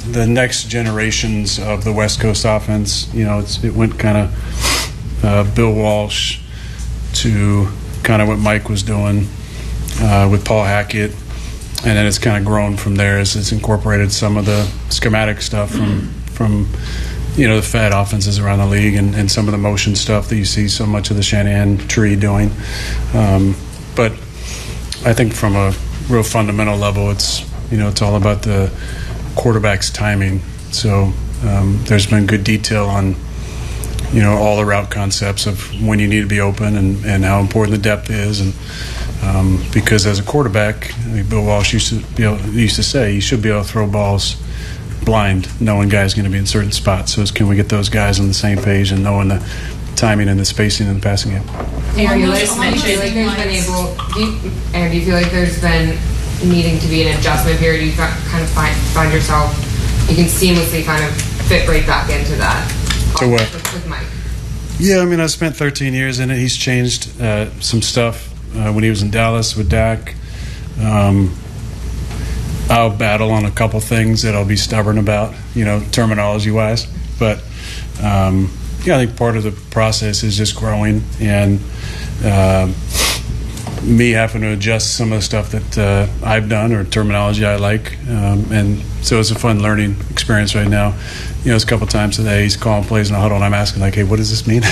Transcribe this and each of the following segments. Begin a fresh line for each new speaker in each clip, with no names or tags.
the next generations of the West Coast offense. It went kind of Bill Walsh to kind of what Mike was doing with Paul Hackett, and then it's kind of grown from there as it's incorporated some of the schematic stuff from the Fed offenses around the league and some of the motion stuff that you see so much of the Shanahan tree doing. But I think from a real fundamental level, it's all about the quarterback's timing. So there's been good detail on all the route concepts of when you need to be open and how important the depth is, and because as a quarterback, Bill Walsh used to say you should be able to throw balls blind, knowing guys going to be in certain spots. So can we get those guys on the same page and knowing the timing and the spacing in the passing game?
Aaron, you just mentioned do you feel like there's been needing to be an adjustment period? You kind of find yourself, you can seamlessly kind of fit right back into that.
To what?
With Mike.
Yeah, I spent 13 years in it. He's changed some stuff when he was in Dallas with Dak. I'll battle on a couple things that I'll be stubborn about, terminology-wise. But, I think part of the process is just growing and me having to adjust some of the stuff that I've done or terminology I like. And so it's a fun learning experience right now. It's a couple times today he's calling plays in the huddle and I'm asking, hey, what does this mean?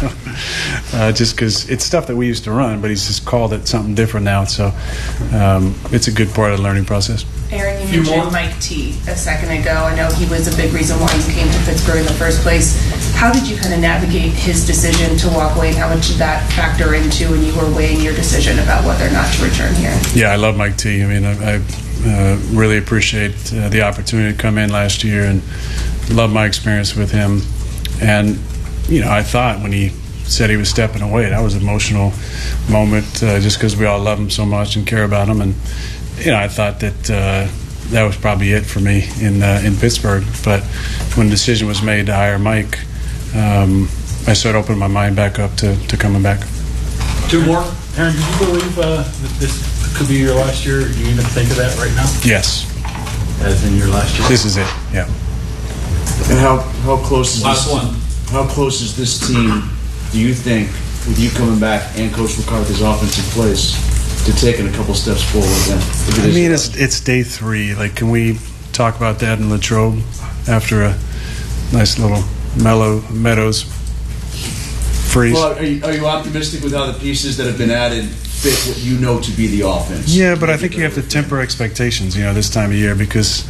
Just because it's stuff that we used to run, but he's just called it something different now. So it's a good part of the learning process.
Aaron, you mentioned Mike T a second ago. I know he was a big reason why you came to Pittsburgh in the first place. How did you kind of navigate his decision to walk away, and how much did that factor into when you were weighing your decision about whether or not to return here?
Yeah, I love Mike T. I really appreciate the opportunity to come in last year and love my experience with him. And, I thought when he said he was stepping away, that was an emotional moment just because we all love him so much and care about him. And, I thought that that was probably it for me in Pittsburgh. But when the decision was made to hire Mike, I started opening my mind back up to coming back.
Two more. Aaron, did you believe that this could be your last year? Do you even think of that right now?
Yes.
As in your last year?
This is it, yeah.
And how close is
last one?
How close is this team, do you think, with you coming back and Coach McCarthy's offensive plays, to taking a couple steps forward then?
It's day 3. Can we talk about that in Latrobe after a nice little Meadows freeze?
Well, are you optimistic with how the pieces that have been added fit what you know to be the offense?
Yeah, but I think you have to temper expectations, this time of year, because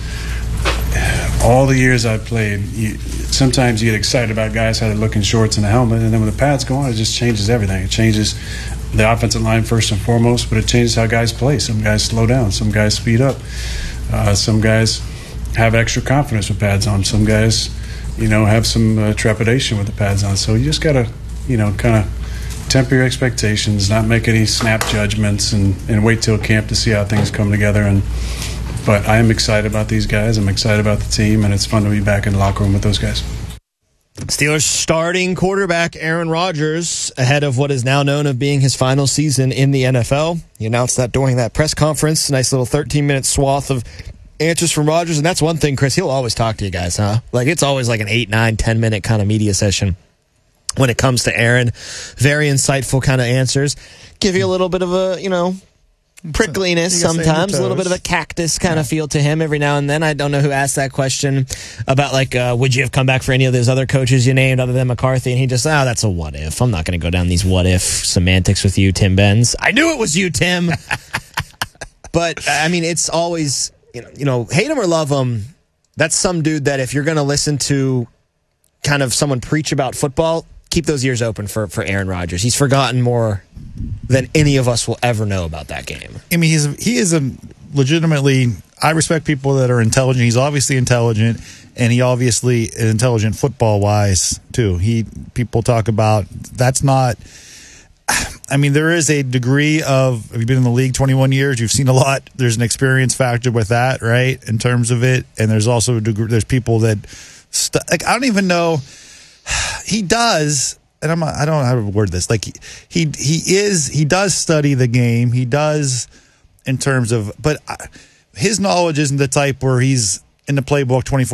all the years I've played, sometimes you get excited about guys how they look in shorts and a helmet, and then when the pads go on, it just changes everything. It changes the offensive line first and foremost, but it changes how guys play. Some guys slow down. Some guys speed up. Some guys have extra confidence with pads on. Some guys, have some trepidation with the pads on. So you just got to, kind of temper your expectations, not make any snap judgments, and wait till camp to see how things come together. But I am excited about these guys. I'm excited about the team, and it's fun to be back in the locker room with those guys.
Steelers starting quarterback Aaron Rodgers ahead of what is now known of being his final season in the NFL. He announced that during that press conference. Nice little 13-minute swath of answers from Rodgers. And that's one thing, Chris, he'll always talk to you guys, huh? It's always like an 8, 9, 10-minute kind of media session when it comes to Aaron. Very insightful kind of answers. Give you a little bit of a, prickliness sometimes, a little bit of a cactus kind of feel to him every now and then. I don't know who asked that question about, would you have come back for any of those other coaches you named other than McCarthy? And he just, that's a what if. I'm not going to go down these what if semantics with you, Tim Benz. I knew it was you, Tim. But, it's always, hate him or love him, that's some dude that if you're going to listen to kind of someone preach about football, keep those ears open for Aaron Rodgers. He's forgotten more than any of us will ever know about that game.
He is a legitimately, I respect people that are intelligent. He's obviously intelligent, and he obviously is intelligent football-wise, too. People talk about, that's not, there is a degree of, have you been in the league 21 years? You've seen a lot. There's an experience factor with that, right, in terms of it. And there's also a degree, there's people that, I don't even know, he does, and I don't know how to word this. He does study the game. He does in terms of, but his knowledge isn't the type where he's in the playbook 24